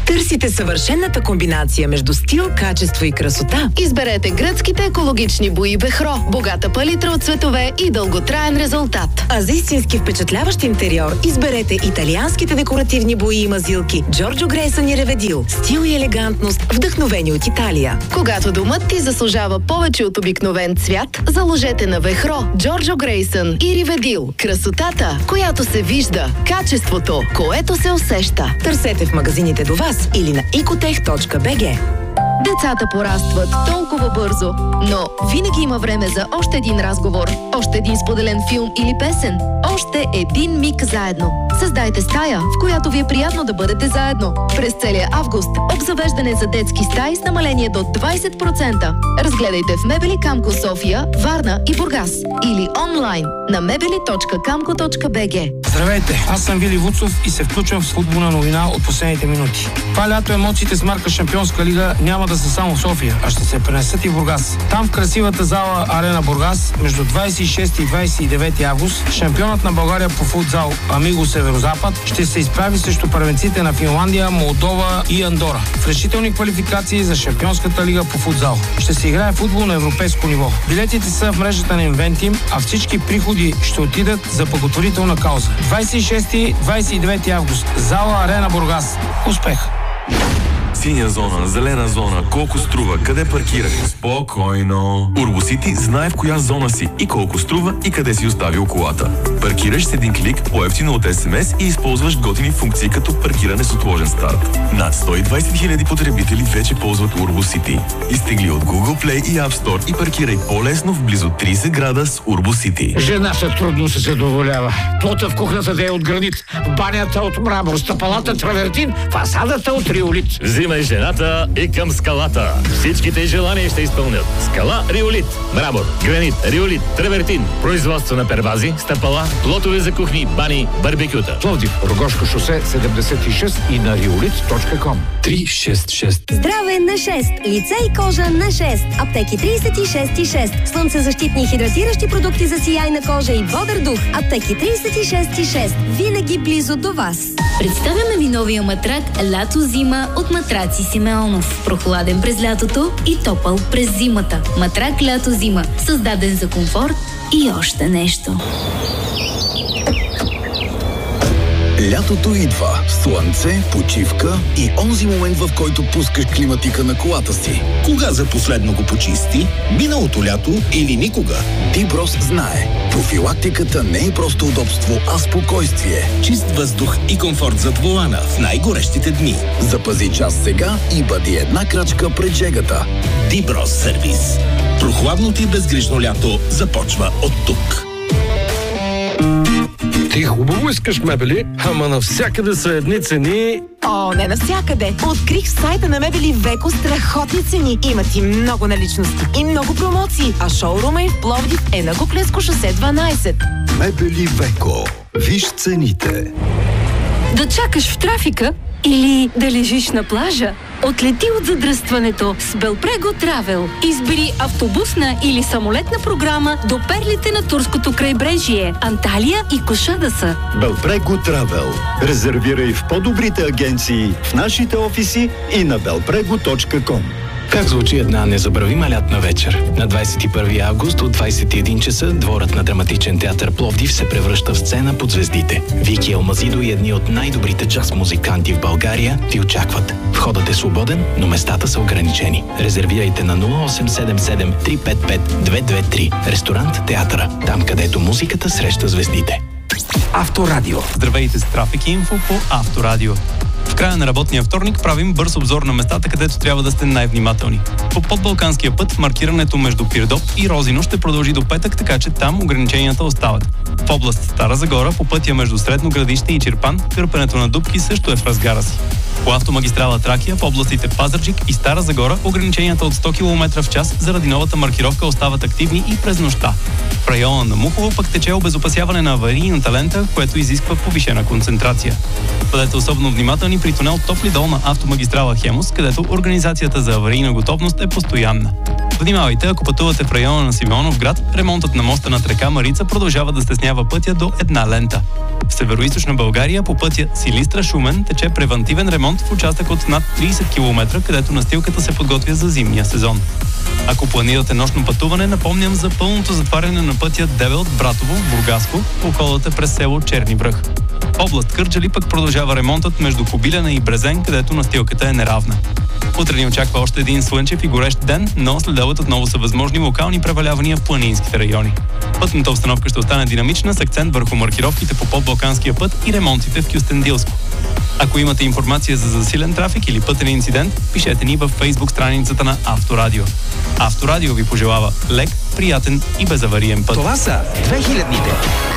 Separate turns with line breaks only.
Търсите съвършената комбинация между стил, качество и красота?
Изберете гръцките екологични бои Бехро. Богата палитра от цветове и дълготраен резултат.
А за истински впечатляващ интериор изберете италианските декоративни бои и мазилки Джорджо Грейсън и Реведил. Стил и елегантност, вдъхновени от Италия.
Когато домът ти заслужава повече от обикновен цвят, заложете на Вехро, Джорджо Грейсън и Реведил. Красотата, която се вижда. Качеството, което се усеща.
Търсете в магазините до вас или на ecotech.bg.
Децата порастват толкова бързо, но винаги има време за още един разговор, още един споделен филм или песен, още един миг заедно. Създайте стая, в която ви е приятно да бъдете заедно. През целия август обзавеждане за детски стаи с намаление до 20%. Разгледайте в Мебели Камко София, Варна и Бургас или онлайн на mebeli.kamko.bg.
Здравейте, аз съм Вили Вуцов и се включвам в футболна новина от последните минути. Това лято емоциите с марка Шампионска лига няма да са само в София, а ще се пренесат и в Бургас. Там в красивата зала Арена Бургас между 26 и 29 август шампионът на България по футзал Амиго Северозапад ще се изправи срещу първенците на Финландия, Молдова и Андора в решителни квалификации за Шампионската лига по футзал. Ще се играе футбол на европейско ниво. Билетите са в мрежата на Инвентим, а всички приходи ще отидат за благотворителна кауза. 26-29 август. Зала Арена Бургас. Успех!
Синя зона, зелена зона, колко струва, къде паркираш? Спокойно! Урбосити знае в коя зона си и колко струва и къде си оставил колата. Паркираш с един клик, по-евтино от СМС и използваш готини функции като паркиране с отложен старт. Над 120 000 потребители вече ползват Урбосити. Изтегли от Google Play и App Store и паркирай по-лесно в близо 30 града с Урбосити.
Жената трудно се задоволява. Плота в кухнята да е от гранит, банята от мрамор, стъпалата травертин, фасадата от риолит.
Взимай жената и към скалата. Всичките желания ще изпълнят. Скала Риолит. Мрамор, гранит, риолит, травертин. Производство на первази, стъпала, плотове за кухни, бани, барбекюта.
Пловдив, Рогошко шосе 76 и на riolit.com.
366.
Здраве на 6. Лице и кожа на 6. Аптеки 36,6. Слънцезащитни и хидратиращи продукти за сияйна кожа и бодър дух. Аптеки 36,6. Винаги близо до вас.
Представяме ви новия матрак Лято-зима от Матраци Симеонов. Прохладен през лятото и топъл през зимата. Матрак Лято-зима. Създаден за комфорт и още нещо.
Лятото идва. Слънце, почивка и онзи момент, в който пускаш климатика на колата си.
Кога за последно го почисти? Миналото лято или никога?
Диброс знае. Профилактиката не е просто удобство, а спокойствие.
Чист въздух и комфорт зад волана в най-горещите дни.
Запази час сега и бъди една крачка пред жегата.
Диброс сервис. Прохладното и безгрижно лято започва от тук.
Ти хубаво искаш мебели, ама навсякъде са едни цени.
О, не навсякъде. Открих в сайта на Мебели Веко страхотни цени. Имат и много наличности и много промоции. А шоурума им в Пловдив е на Куклensко шосе 12.
Мебели Веко. Виж цените.
Да чакаш в трафика или да лежиш на плажа? Отлети от задръстването с Белпрего Травел. Избери автобусна или самолетна програма до перлите на турското крайбрежие, Анталия и Кошадаса.
Белпрего Травел. Резервирай в по-добрите агенции, в нашите офиси и на belprego.com.
Как звучи една незабравима лятна вечер? На 21 август от 21 часа дворът на Драматичен театър Пловдив се превръща в сцена под звездите. Вики Алмазидо и едни от най-добрите джаз музиканти в България ви очакват. Входът е свободен, но местата са ограничени. Резервирайте на 0877 355 223. Ресторант Театъра. Там, където музиката среща звездите.
Авторадио. Здравейте с Трафик Инфо по Авторадио. В края на работния вторник правим бърз обзор на местата, където трябва да сте най-внимателни. По подбалканския път маркирането между Пирдоп и Розино ще продължи до петък, така че там ограниченията остават. В област Стара Загора по пътя между Средно Градище и Чирпан кърпенето на дупки също е в разгара си. По автомагистрала Тракия в областите Пазарджик и Стара Загора ограниченията от 100 км в час заради новата маркировка остават активни и през нощта. В района на Мухово пък тече обезопасяване на аварийната лента, което изисква повишена концентрация. Бъдете особено внимателни при тунел Топли дол на автомагистрала Хемус, където организацията за аварийна готовност е постоянна. Внимавайте, ако пътувате в района на Симеоновград, ремонтът на моста над река Марица продължава да стеснява пътя до една лента. В североизточна България по пътя Силистра-Шумен тече превантивен ремонт в участък от над 30 км, където настилката се подготвя за зимния сезон. Ако планирате нощно пътуване, напомням за пълното затваряне на пътя Девелт-Братово, Бургаско, по околата през село Черни връх. Област Кърджали пък продължава ремонтът между Кобиляне и Брезен, където настилката е неравна. Утре ни очаква още един слънчев и горещ ден, но след обед отново са възможни локални превалявания в планинските райони. Пътната обстановка ще остане динамична с акцент върху маркировките по подбалканския път и ремонтите в Кюстендилско. Ако имате информация за засилен трафик или пътен инцидент, пишете ни във Facebook страницата на Авторадио. Авторадио ви пожелава лек, приятен и безавариен път.
Това са 2000-ните.